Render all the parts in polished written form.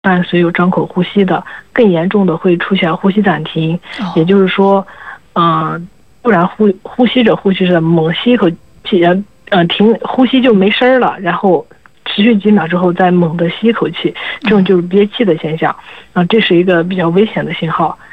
伴随有张口呼吸的，更严重的会出现呼吸暂停，也就是说，突然呼吸着猛吸一口气，停呼吸就没声了，然后持续几秒之后再猛地吸一口气，这种就是憋气的现象，这是一个比较危险的信号。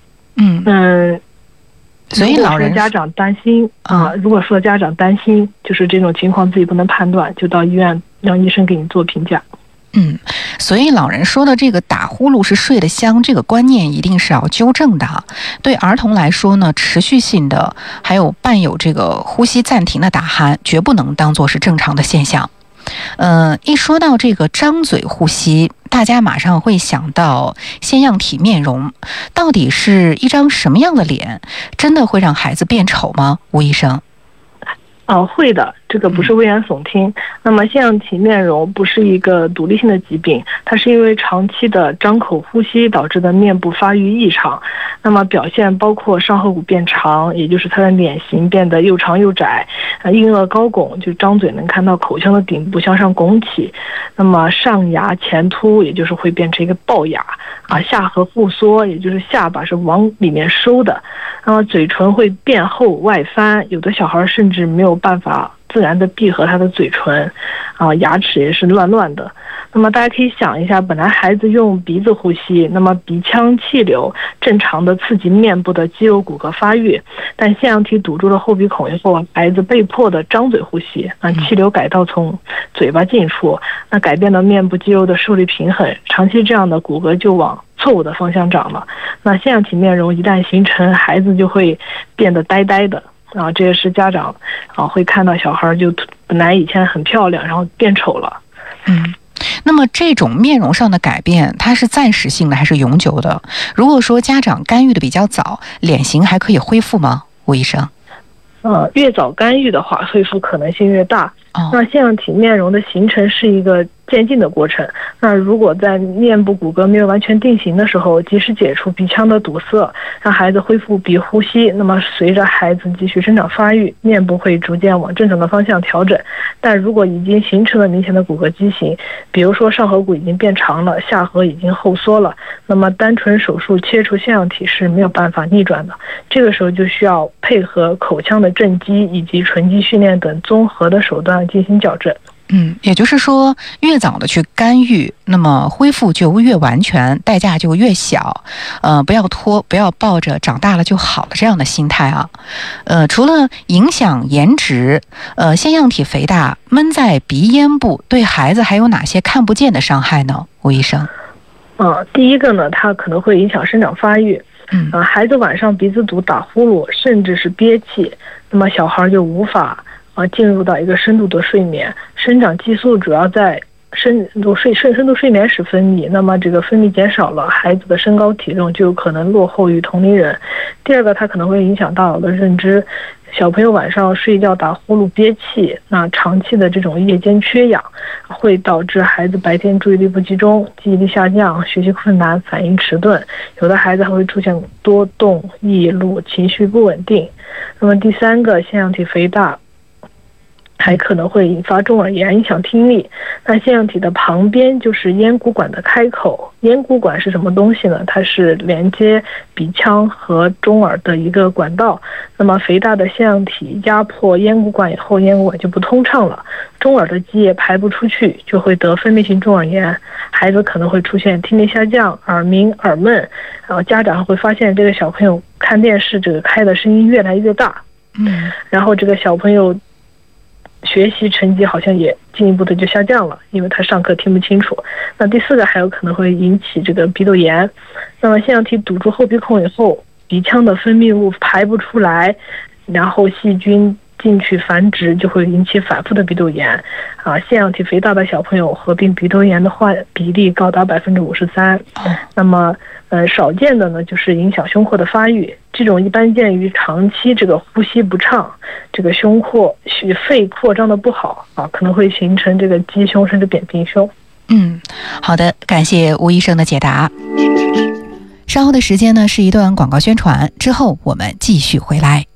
所以老人家长担心如果说家长担心就是这种情况自己不能判断，就到医院让医生给你做评价。 所以老人说的这个打呼噜是睡得香，这个观念一定是要纠正的。对儿童来说呢，持续性的还有伴有这个呼吸暂停的打鼾，绝不能当作是正常的现象。一说到这个张嘴呼吸，大家马上会想到腺样体面容，到底是一张什么样的脸，真的会让孩子变丑吗？吴医生。 会的，这个不是危言耸听。那么腺样体面容不是一个独立性的疾病，它是因为长期的张口呼吸导致的面部发育异常。那么表现包括上颌骨变长，也就是它的脸型变得又长又窄，硬腭高拱，就张嘴能看到口腔的顶部向上拱起。那么上牙前凸，也就是会变成一个龅牙下颌复缩，也就是下巴是往里面收的。那么嘴唇会变厚外翻，有的小孩甚至没有办法自然的闭合他的嘴唇，牙齿也是乱乱的。那么大家可以想一下，本来孩子用鼻子呼吸，那么鼻腔气流正常的刺激面部的肌肉骨骼发育，但腺样体堵住了后鼻孔以后，孩子被迫的张嘴呼吸，气流改道从嘴巴进出，那改变了面部肌肉的受力平衡，长期这样的骨骼就往错误的方向长了。那腺样体面容一旦形成，孩子就会变得呆呆的。这也是家长会看到小孩就本来以前很漂亮，然后变丑了。 那么这种面容上的改变，它是暂时性的还是永久的？如果说家长干预的比较早，脸型还可以恢复吗？吴医生。 越早干预的话，恢复可能性越大。那腺样体面容的形成是一个渐进的过程。那如果在面部骨骼没有完全定型的时候，及时解除鼻腔的堵塞，让孩子恢复鼻呼吸，那么随着孩子继续生长发育，面部会逐渐往正常的方向调整。但如果已经形成了明显的骨骼畸形，比如说上颌骨已经变长了，下颌已经后缩了，那么单纯手术切除腺样体是没有办法逆转的。这个时候就需要配合口腔的正畸以及唇肌训练等综合的手段进行矫正。 也就是说，越早的去干预，那么恢复就越完全，代价就越小。不要拖，不要抱着长大了就好了这样的心态啊。除了影响颜值，腺样体肥大闷在鼻咽部，对孩子还有哪些看不见的伤害呢？吴医生。 第一个呢，它可能会影响生长发育。孩子晚上鼻子堵、打呼噜，甚至是憋气，那么小孩就无法进入到一个深度的睡眠。生长激素主要在深度睡眠时分泌，那么这个分泌减少了，孩子的身高体重就有可能落后于同龄人。第二个，它可能会影响大脑的认知。小朋友晚上睡觉打呼噜憋气，那长期的这种夜间缺氧会导致孩子白天注意力不集中、记忆力下降、学习困难、反应迟钝，有的孩子还会出现多动、易怒、情绪不稳定。那么第三个，腺样体肥大还可能会引发中耳炎，影响听力。那腺样体的旁边就是咽鼓管的开口。咽鼓管是什么东西呢？它是连接鼻腔和中耳的一个管道。那么肥大的腺样体压迫咽鼓管以后，咽鼓管就不通畅了，中耳的积液排不出去，就会得分泌性中耳炎。孩子可能会出现听力下降、耳鸣、耳闷，然后家长会发现这个小朋友看电视这个开的声音越来越大。然后这个小朋友学习成绩好像也进一步的就下降了，因为他上课听不清楚。那第四个还有可能会引起这个鼻窦炎。那么腺样体堵住后鼻孔以后，鼻腔的分泌物排不出来，然后细菌进去繁殖，就会引起反复的鼻窦炎。腺样体肥大的小朋友合并鼻窦炎的患比例高达53%。那么少见的呢，就是影响胸廓的发育。这种一般见于长期这个呼吸不畅，这个肺扩张的不好可能会形成这个鸡胸甚至扁平胸。 好的，感谢吴医生的解答。稍后的时间呢是一段广告宣传，之后我们继续回来。